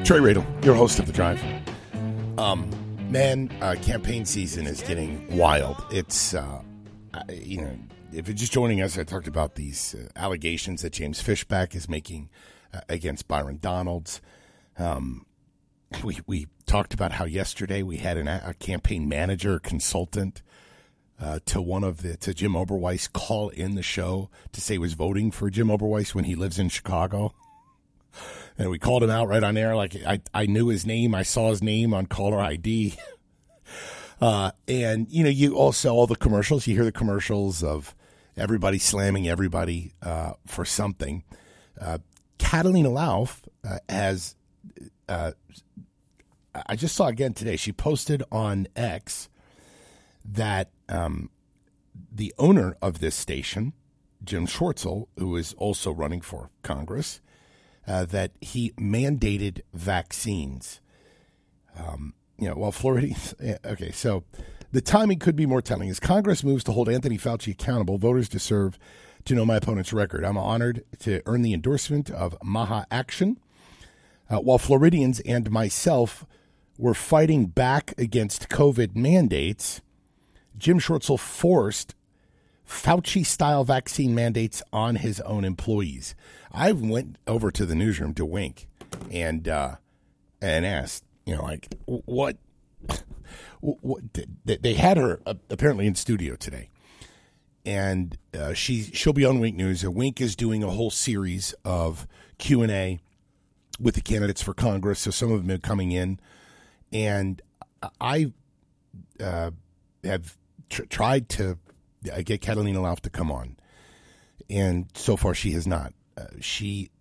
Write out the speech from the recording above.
Trey Radel, your host of The Drive. Campaign season is getting wild. It's, if you're just joining us, I talked about these allegations that James Fishback is making against Byron Donalds. We talked about how yesterday we had a campaign manager consultant to Jim Oberweis call in the show to say he was voting for Jim Oberweis when he lives in Chicago. And we called him out right on air. Like I knew his name. I saw his name on caller ID. You also, all the commercials, you hear the commercials of everybody slamming everybody for something. Catalina Lauf has, I just saw again today, she posted on X that the owner of this station, Jim Schwartzel, who is also running for Congress, that he mandated vaccines. While Floridians... Okay, so the timing could be more telling. As Congress moves to hold Anthony Fauci accountable, voters deserve to know my opponent's record. I'm honored to earn the endorsement of Maha Action. While Floridians and myself were fighting back against COVID mandates, Jim Schwartzel forced Fauci-style vaccine mandates on his own employees. I went over to the newsroom to Wink and asked, what they had her apparently in studio today, and she'll be on Wink News. Wink is doing a whole series of Q&A with the candidates for Congress, so some of them are coming in, and I have tried to get Catalina Lauf to come on, and so far she has not. She